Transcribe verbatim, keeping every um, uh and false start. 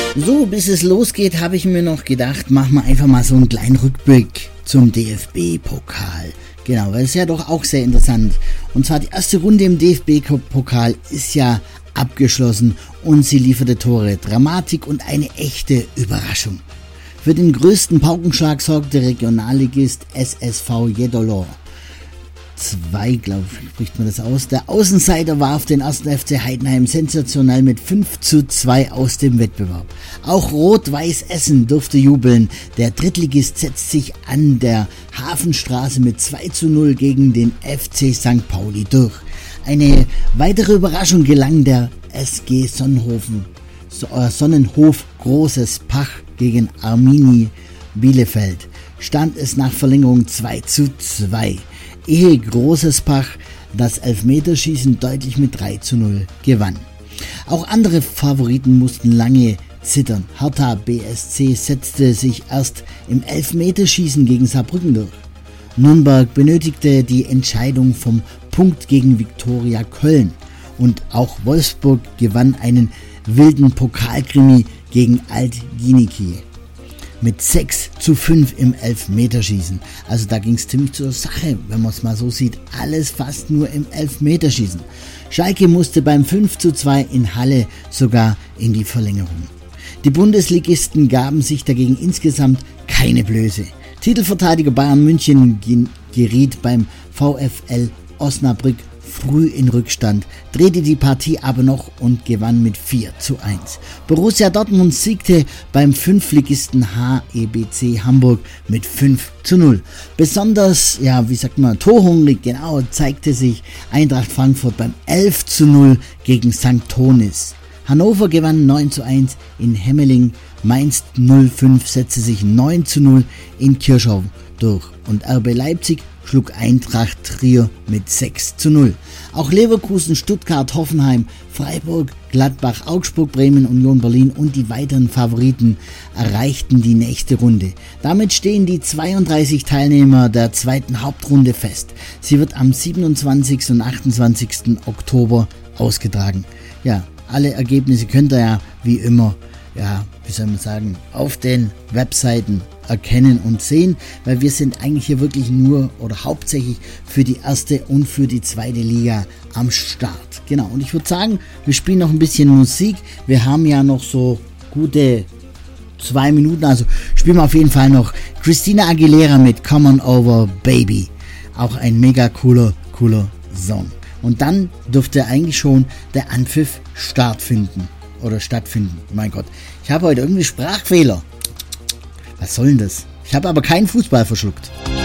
So, bis es losgeht, habe ich mir noch gedacht, machen wir einfach mal so einen kleinen Rückblick zum D F B-Pokal. Genau, weil es ja doch auch sehr interessant. Und zwar die erste Runde im D F B-Pokal ist ja abgeschlossen und sie lieferte Tore, Dramatik und eine echte Überraschung. Für den größten Paukenschlag sorgte Regionalligist S S V Jedolor zwei, glaube ich, spricht man das aus. Der Außenseiter warf den ersten F C Heidenheim sensationell mit fünf zu zwei aus dem Wettbewerb. Auch Rot-Weiß Essen durfte jubeln. Der Drittligist setzt sich an der Hafenstraße mit zwei zu null gegen den F C Sankt Pauli durch. Eine weitere Überraschung gelang der S G Sonnenhofen, Sonnenhof Großes Pach gegen Arminia Bielefeld. Stand es nach Verlängerung zwei zu zwei. Ehe Großes Pach das Elfmeterschießen deutlich mit drei zu null gewann. Auch andere Favoriten mussten lange zittern. Hertha B S C setzte sich erst im Elfmeterschießen gegen Saarbrücken durch. Nürnberg benötigte die Entscheidung vom Punkt gegen Viktoria Köln. Und auch Wolfsburg gewann einen wilden Pokalkrimi gegen Alt-Giniki mit sechs zu fünf im Elfmeterschießen. Also da ging es ziemlich zur Sache, wenn man es mal so sieht. Alles fast nur im Elfmeterschießen. Schalke musste beim fünf zu zwei in Halle sogar in die Verlängerung. Die Bundesligisten gaben sich dagegen insgesamt keine Blöße. Titelverteidiger Bayern München geriet beim VfL Osnabrück früh in Rückstand, drehte die Partie aber noch und gewann mit vier zu eins. Borussia Dortmund siegte beim Fünftligisten H E B C Hamburg mit fünf zu null. Besonders, ja, wie sagt man, torhungrig, genau, zeigte sich Eintracht Frankfurt beim elf zu null gegen Sankt Tonis. Hannover gewann neun zu eins in Hemmeling, Mainz null fünf setzte sich neun zu null in Kirchhoff durch und R B Leipzig schlug Eintracht Trier mit sechs zu null. Auch Leverkusen, Stuttgart, Hoffenheim, Freiburg, Gladbach, Augsburg, Bremen, Union Berlin und die weiteren Favoriten erreichten die nächste Runde. Damit stehen die zweiunddreißig Teilnehmer der zweiten Hauptrunde fest. Sie wird am siebenundzwanzigsten und achtundzwanzigsten Oktober ausgetragen. Ja, alle Ergebnisse könnt ihr ja wie immer, ja, wie soll man sagen, auf den Webseiten erkennen und sehen, weil wir sind eigentlich hier wirklich nur oder hauptsächlich für die erste und für die zweite Liga am Start. Genau, und ich würde sagen, wir spielen noch ein bisschen Musik. Wir haben ja noch so gute zwei Minuten, also spielen wir auf jeden Fall noch Christina Aguilera mit Come On Over Baby. Auch ein mega cooler, cooler Song. Und dann dürfte eigentlich schon der Anpfiff stattfinden. Oder stattfinden. Mein Gott. Ich habe heute irgendwie Sprachfehler. Was soll denn das? Ich habe aber keinen Fußball verschluckt.